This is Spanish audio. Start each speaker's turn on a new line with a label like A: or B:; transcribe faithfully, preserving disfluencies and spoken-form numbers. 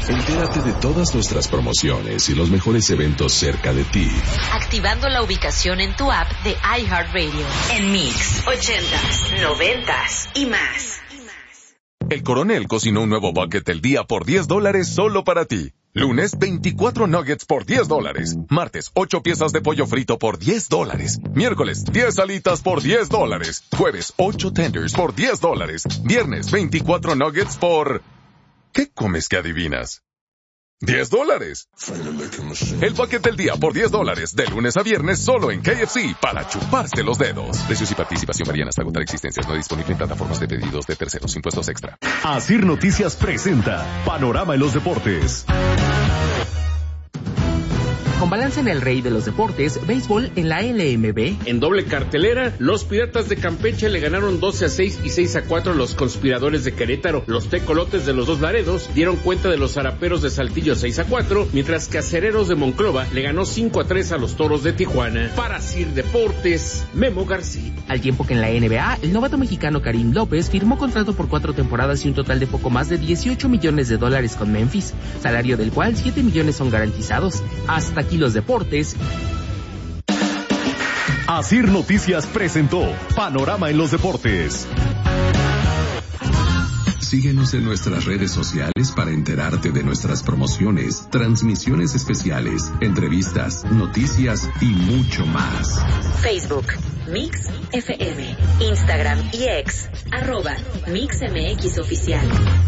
A: Entérate de todas nuestras promociones y los mejores eventos cerca de ti,
B: activando la ubicación en tu app de iHeartRadio. En Mix, ochentas, noventas y más.
C: El Coronel cocinó un nuevo bucket del día por diez dólares solo para ti. Lunes, veinticuatro nuggets por diez dólares. Martes, ocho piezas de pollo frito por diez dólares. Miércoles, diez alitas por diez dólares. Jueves, ocho tenders por diez dólares. Viernes, veinticuatro nuggets por... ¿Qué comes que adivinas? ¡diez dólares! El bucket del día por diez dólares, de lunes a viernes, solo en K F C, para chuparse los dedos. Precios y participación varían hasta agotar existencias. No disponible en plataformas de pedidos de terceros. Impuestos extra.
D: Asir Noticias presenta Panorama en los Deportes.
E: Con balance en el rey de los deportes, béisbol en la L M B.
F: En doble cartelera, los Piratas de Campeche le ganaron doce a seis y seis a cuatro a los Conspiradores de Querétaro. Los Tecolotes de los Dos Laredos dieron cuenta de los Zaraperos de Saltillo seis a cuatro, mientras que Acereros de Monclova le ganó cinco a tres a los Toros de Tijuana. Para Sir Deportes, Memo García.
E: Al tiempo que en la N B A, el novato mexicano Karim López firmó contrato por cuatro temporadas y un total de poco más de dieciocho millones de dólares con Memphis, salario del cual siete millones son garantizados. Hasta aquí los deportes.
D: Asir Noticias presentó Panorama en los Deportes.
A: Síguenos en nuestras redes sociales para enterarte de nuestras promociones, transmisiones especiales, entrevistas, noticias y mucho más.
B: Facebook, Mix F M, Instagram y X, arroba Mix M X Oficial.